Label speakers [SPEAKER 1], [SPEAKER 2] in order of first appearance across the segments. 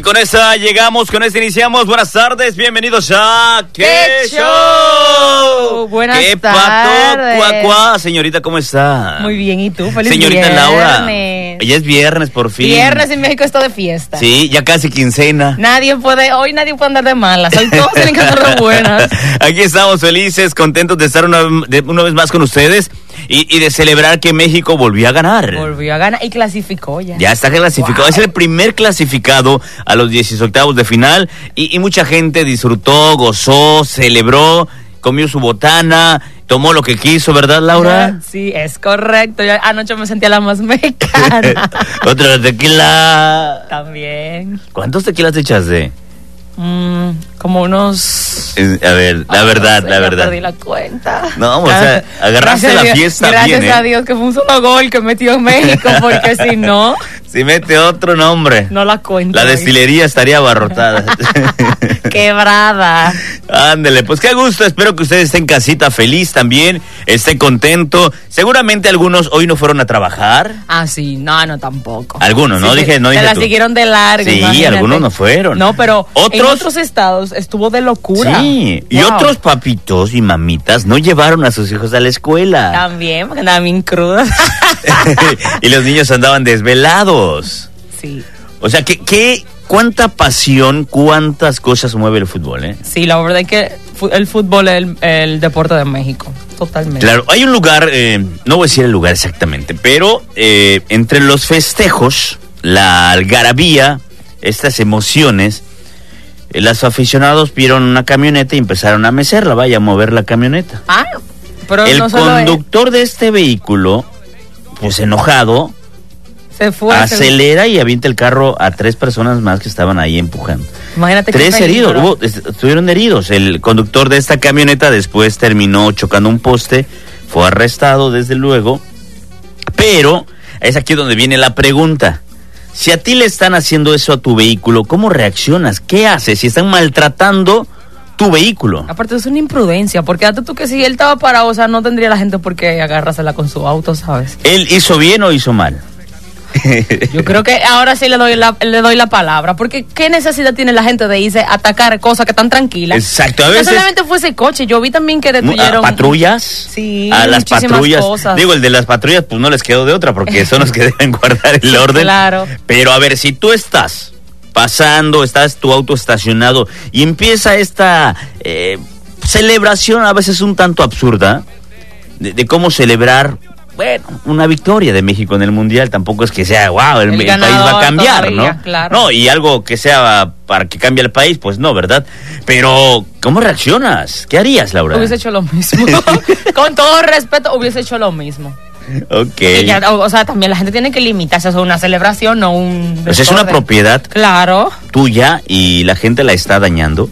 [SPEAKER 1] con esa llegamos, con esta iniciamos. Buenas tardes, bienvenidos a
[SPEAKER 2] ¡Qué show! Buenas
[SPEAKER 1] ¿Qué
[SPEAKER 2] tardes.
[SPEAKER 1] pato, cuá? Señorita, ¿cómo está?
[SPEAKER 2] Muy bien, ¿y tú? Feliz
[SPEAKER 1] Señorita
[SPEAKER 2] viernes.
[SPEAKER 1] Laura, ya es viernes por fin.
[SPEAKER 2] Viernes en México está de fiesta.
[SPEAKER 1] Sí, ya casi quincena.
[SPEAKER 2] Hoy nadie puede andar de malas, hoy todos tienen que andar de buenas.
[SPEAKER 1] Aquí estamos felices, contentos de estar una vez más con ustedes y de celebrar que México volvió a ganar.
[SPEAKER 2] Volvió a ganar y clasificó ya.
[SPEAKER 1] Ya está clasificado,
[SPEAKER 2] Wow.
[SPEAKER 1] Es el primer clasificado a los 16avos de final y mucha gente disfrutó, gozó, celebró, comió su botana, tomó lo que quiso, ¿verdad, Laura?
[SPEAKER 2] Sí, es correcto. Yo anoche me sentía la más mexicana.
[SPEAKER 1] Otra tequila.
[SPEAKER 2] También.
[SPEAKER 1] ¿Cuántos tequilas te echaste?
[SPEAKER 2] Como unos...
[SPEAKER 1] A ver, la verdad.
[SPEAKER 2] Ya perdí la cuenta.
[SPEAKER 1] No, o sea, agarraste la fiesta
[SPEAKER 2] gracias
[SPEAKER 1] bien,
[SPEAKER 2] a Dios que fue un solo gol que metió en México, porque si no,
[SPEAKER 1] Si mete otro nombre,
[SPEAKER 2] no la cuento.
[SPEAKER 1] la destilería estaría abarrotada.
[SPEAKER 2] Quebrada.
[SPEAKER 1] Ándele, pues qué gusto, espero que ustedes estén en casita feliz también, estén contento. Seguramente algunos hoy no fueron a trabajar.
[SPEAKER 2] Ah, sí, no, tampoco.
[SPEAKER 1] Algunos, no dije
[SPEAKER 2] se la
[SPEAKER 1] tú.
[SPEAKER 2] siguieron de largo.
[SPEAKER 1] Sí,
[SPEAKER 2] imagínate.
[SPEAKER 1] algunos no fueron.
[SPEAKER 2] No, pero en
[SPEAKER 1] Otros-
[SPEAKER 2] otros estados estuvo de locura.
[SPEAKER 1] Sí, y
[SPEAKER 2] Wow.
[SPEAKER 1] otros papitos y mamitas no llevaron a sus hijos a la escuela.
[SPEAKER 2] También, porque andaban bien crudas.
[SPEAKER 1] Y los niños andaban desvelados.
[SPEAKER 2] Sí.
[SPEAKER 1] O sea, ¿cuánta pasión, cuántas cosas mueve el fútbol, eh?
[SPEAKER 2] Sí, la verdad es que el fútbol es el deporte de México. Totalmente.
[SPEAKER 1] Claro, hay un lugar, no voy a decir el lugar exactamente, pero entre los festejos, la algarabía, estas emociones, los aficionados vieron una camioneta y empezaron a mecerla, vaya a mover la camioneta.
[SPEAKER 2] Ah, pero
[SPEAKER 1] El
[SPEAKER 2] no solo
[SPEAKER 1] conductor de este vehículo, pues enojado,
[SPEAKER 2] se fue.
[SPEAKER 1] acelera y avienta el carro a 3 personas más que estaban ahí empujando.
[SPEAKER 2] Imagínate qué
[SPEAKER 1] 3 heridos,
[SPEAKER 2] peligro.
[SPEAKER 1] estuvieron heridos. El conductor de esta camioneta después terminó chocando un poste, fue arrestado desde luego, pero es aquí donde viene la pregunta. Si a ti le están haciendo eso a tu vehículo, ¿cómo reaccionas? ¿Qué haces si están maltratando tu vehículo?
[SPEAKER 2] Aparte es una imprudencia, porque date tú que si él estaba parado, o sea, no tendría la gente por qué agarrársela con su auto, ¿sabes?
[SPEAKER 1] ¿Él hizo bien o hizo mal?
[SPEAKER 2] Yo creo que ahora sí le doy la palabra, porque ¿qué necesidad tiene la gente de irse a atacar cosas que están tranquilas?
[SPEAKER 1] Exacto, a
[SPEAKER 2] No
[SPEAKER 1] veces...
[SPEAKER 2] solamente fue ese coche, yo vi también que destruyeron...
[SPEAKER 1] ¿Patrullas?
[SPEAKER 2] Sí,
[SPEAKER 1] a las
[SPEAKER 2] muchísimas
[SPEAKER 1] patrullas.
[SPEAKER 2] cosas.
[SPEAKER 1] Digo, el de las patrullas, pues no les quedó de otra, porque son los que deben guardar el orden.
[SPEAKER 2] Claro.
[SPEAKER 1] Pero a ver, si tú estás pasando, estás tu auto estacionado y empieza esta celebración a veces un tanto absurda de cómo celebrar, bueno, una victoria de México en el Mundial. Tampoco es que sea, wow, el país va a
[SPEAKER 2] ganador
[SPEAKER 1] cambiar,
[SPEAKER 2] todavía,
[SPEAKER 1] ¿no?
[SPEAKER 2] claro.
[SPEAKER 1] No, y algo que sea para que cambie el país, pues no, ¿verdad? Pero, ¿cómo reaccionas? ¿Qué harías, Laura?
[SPEAKER 2] Hubiese hecho lo mismo. Con todo respeto, hubiese hecho lo mismo.
[SPEAKER 1] Ok.
[SPEAKER 2] Y ya, o sea, también la gente tiene que limitarse a una celebración, no un...
[SPEAKER 1] Pues es una
[SPEAKER 2] desorden.
[SPEAKER 1] propiedad
[SPEAKER 2] Claro,
[SPEAKER 1] tuya y la gente la está dañando.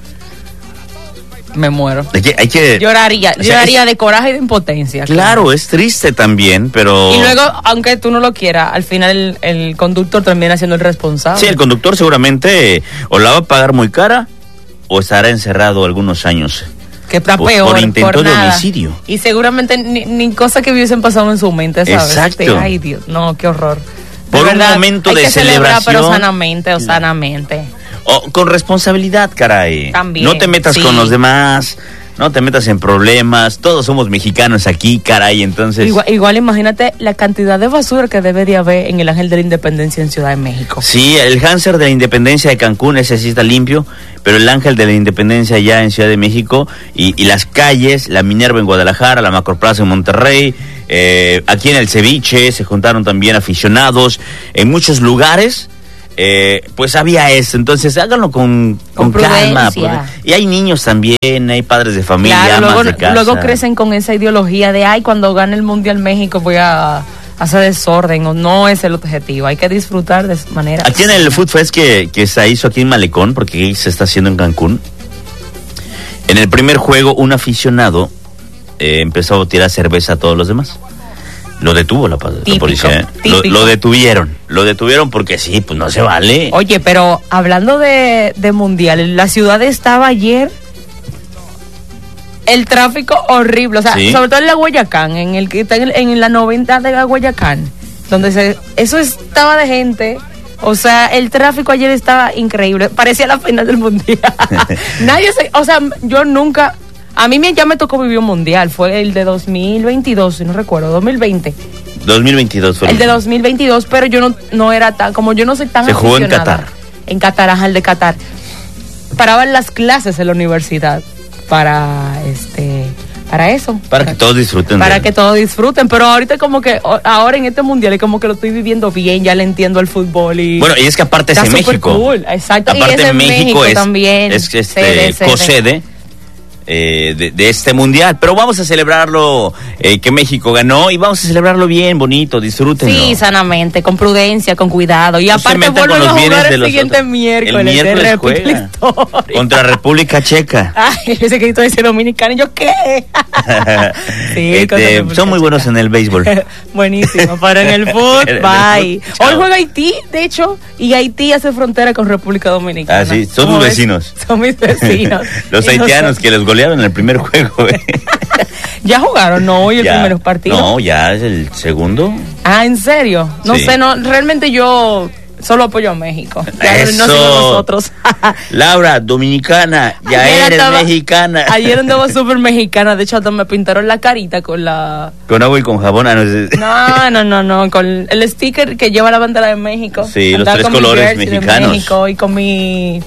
[SPEAKER 2] me muero.
[SPEAKER 1] Hay que
[SPEAKER 2] Lloraría
[SPEAKER 1] O sea,
[SPEAKER 2] de coraje y de impotencia.
[SPEAKER 1] Claro, es triste también, pero...
[SPEAKER 2] Y luego, aunque tú no lo quieras, al final el conductor termina siendo el responsable.
[SPEAKER 1] Sí, el conductor seguramente o la va a pagar muy cara o estará encerrado algunos años.
[SPEAKER 2] Que está
[SPEAKER 1] por
[SPEAKER 2] peor,
[SPEAKER 1] intento de
[SPEAKER 2] nada.
[SPEAKER 1] homicidio.
[SPEAKER 2] Y seguramente ni cosas que hubiesen pasado en su mente, ¿sabes?
[SPEAKER 1] Exacto.
[SPEAKER 2] Ay, Dios, no, qué horror.
[SPEAKER 1] Por un momento de
[SPEAKER 2] hay que celebrar, pero
[SPEAKER 1] celebración.
[SPEAKER 2] sanamente o sanamente.
[SPEAKER 1] O con responsabilidad, caray.
[SPEAKER 2] También,
[SPEAKER 1] No te metas
[SPEAKER 2] sí.
[SPEAKER 1] con los demás, no te metas en problemas. Todos somos mexicanos aquí, caray, entonces...
[SPEAKER 2] Igual imagínate la cantidad de basura que debe de haber en el Ángel de la Independencia en Ciudad de México.
[SPEAKER 1] Sí, el Hanser de la Independencia de Cancún, ese sí está limpio, pero el Ángel de la Independencia ya en Ciudad de México y las calles, la Minerva en Guadalajara, la Macroplaza en Monterrey, aquí en el Ceviche se juntaron también aficionados, en muchos lugares, pues había eso, entonces háganlo con calma.
[SPEAKER 2] prudencia.
[SPEAKER 1] Y hay niños también, hay padres de familia,
[SPEAKER 2] Claro,
[SPEAKER 1] amas de casa.
[SPEAKER 2] luego crecen con esa ideología de, ay, cuando gane el Mundial México voy a hacer desorden, o no es el objetivo, hay que disfrutar de esa manera.
[SPEAKER 1] Aquí en el Food Fest que se hizo aquí en Malecón, porque se está haciendo en Cancún, en el primer juego un aficionado empezó a tirar cerveza a todos los demás. Lo detuvo la policía, ¿eh? Lo detuvieron porque sí, pues no se vale.
[SPEAKER 2] Oye, pero hablando de Mundial, la ciudad estaba ayer, el tráfico horrible, o sea,
[SPEAKER 1] Sí.
[SPEAKER 2] sobre todo en la Guayacán, en el que está en la 90 de la Guayacán, donde eso estaba de gente O sea, el tráfico ayer estaba increíble. Parecía la final del mundial. Yo nunca... A mí ya me tocó vivir un mundial. Fue el de 2022, si no recuerdo, 2020.
[SPEAKER 1] 2022 fue.
[SPEAKER 2] El de 2022, pero yo no era tan... Como yo no soy tan
[SPEAKER 1] aficionada. Se jugó en
[SPEAKER 2] Qatar. En Qatar, ajá, el de Qatar. Paraban las clases en la universidad para eso.
[SPEAKER 1] Para que todos disfruten.
[SPEAKER 2] Para que todos disfruten, pero ahorita como que, ahora en este mundial es como que lo estoy viviendo bien, ya le entiendo el fútbol y...
[SPEAKER 1] Bueno, y es que aparte es en México.
[SPEAKER 2] Cool, exacto.
[SPEAKER 1] Aparte
[SPEAKER 2] y es
[SPEAKER 1] en México
[SPEAKER 2] también.
[SPEAKER 1] Es co-sede de este mundial, pero vamos a celebrarlo, que México ganó, y vamos a celebrarlo bien, bonito, disfrútenlo.
[SPEAKER 2] Sí, sanamente, con prudencia, con cuidado, y aparte vuelven a jugar el siguiente miércoles.
[SPEAKER 1] El miércoles juega contra República Checa.
[SPEAKER 2] Ay, ese que dice dominicano, ¿yo qué?
[SPEAKER 1] Sí, son muy buenos en el béisbol.
[SPEAKER 2] Buenísimo, pero en el fútbol, bye. Hoy juega Haití, de hecho, y Haití hace frontera con República Dominicana.
[SPEAKER 1] Ah, sí, son tus vecinos.
[SPEAKER 2] Son mis vecinos.
[SPEAKER 1] Los haitianos que les golearon en el primer juego.
[SPEAKER 2] ¿Ya jugaron? No, hoy el primer partido.
[SPEAKER 1] No, ya es el segundo.
[SPEAKER 2] Ah, ¿en serio? No sé, realmente yo solo apoyo a México. Ya
[SPEAKER 1] Eso.
[SPEAKER 2] No sigo nosotros.
[SPEAKER 1] Laura, dominicana, ya
[SPEAKER 2] ayer
[SPEAKER 1] eres mexicana.
[SPEAKER 2] Ayer andaba súper mexicana, de hecho hasta me pintaron la carita con
[SPEAKER 1] agua y con jabón.
[SPEAKER 2] No, con el sticker que lleva la bandera de México.
[SPEAKER 1] Sí, los tres colores mexicanos.
[SPEAKER 2] De México y con mi...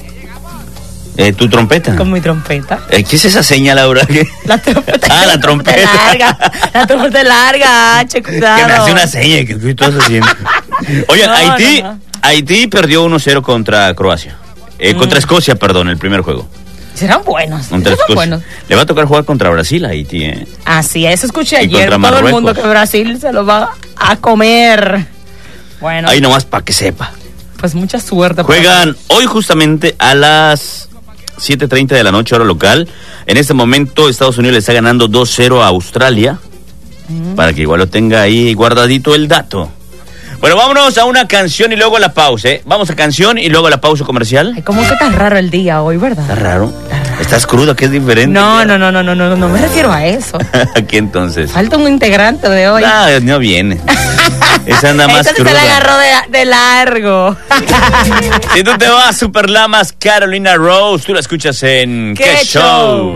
[SPEAKER 1] ¿Tu trompeta?
[SPEAKER 2] Con mi trompeta.
[SPEAKER 1] ¿Qué es esa señal, Laura?
[SPEAKER 2] La trompeta.
[SPEAKER 1] Ah, la trompeta.
[SPEAKER 2] La trompeta larga, cuidado.
[SPEAKER 1] Que me hace una seña que tú estás haciendo. Oye, Haití perdió 1-0 contra Croacia. Contra Escocia, perdón, el primer juego.
[SPEAKER 2] Serán buenos.
[SPEAKER 1] Contra Escocia. Buenos. Le va a tocar jugar contra Brasil a Haití,
[SPEAKER 2] Así, eso escuché ayer. Todo el mundo que Brasil se lo va a comer. Bueno.
[SPEAKER 1] Ahí nomás para que sepa.
[SPEAKER 2] Pues mucha suerte.
[SPEAKER 1] Juegan hoy justamente a las 7:30 de la noche, hora local. En este momento Estados Unidos le está ganando 2-0 a Australia. Para que igual lo tenga ahí guardadito el dato. Bueno, vámonos a una canción y luego a la pausa, Vamos a canción y luego a la pausa comercial.
[SPEAKER 2] Ay, ¿cómo que está raro el día hoy, verdad?
[SPEAKER 1] ¿Está raro? ¿Estás cruda, que es diferente?
[SPEAKER 2] No me refiero a eso.
[SPEAKER 1] ¿A qué entonces?
[SPEAKER 2] Falta un integrante de hoy.
[SPEAKER 1] No viene. Esa anda más
[SPEAKER 2] entonces
[SPEAKER 1] cruda.
[SPEAKER 2] Se la agarró de largo.
[SPEAKER 1] Si tú te vas, Super Lamas, Carolina Rose, tú la escuchas en
[SPEAKER 2] ¿Qué show?